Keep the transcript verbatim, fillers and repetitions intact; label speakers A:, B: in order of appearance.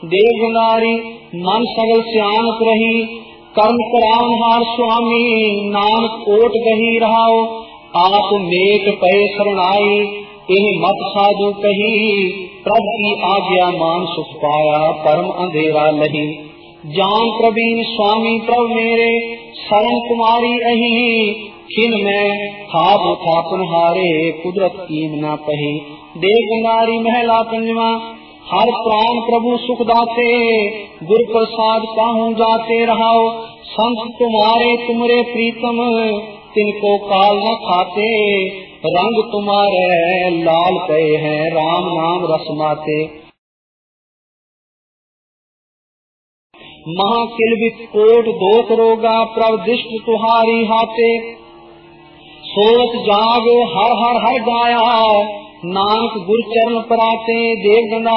A: देव गंगारी मन सगल सियानत रही, कर्म करावनहार स्वामी नानक ओट गही रहाओ। आप मेट पए शरणाई एह मत साधु कही, प्रभु की आज्ञा मान सुख पाया परम अंधेरा लही। जान प्रवीण स्वामी प्रभु मेरे शरण कुमारी अही, खिन में थाप थापन हारे कुदरत कीम न पही। देव गंगारी महला पंजवा हर प्राण प्रभु सुख दाते, गुर प्रसाद पाहू जाते रहाओ। संत तुम्हारे तुमरे प्रीतम तिनको काल न खाते, रंग तुम्हारे लाल पे हैं राम नाम रसमाते। महाकिलबित कोट दोख रोगा प्रभ दृष्ट तुहारी हाथे, सोच जाग हर हर हर गाया नानक गुर चरण पराते। देव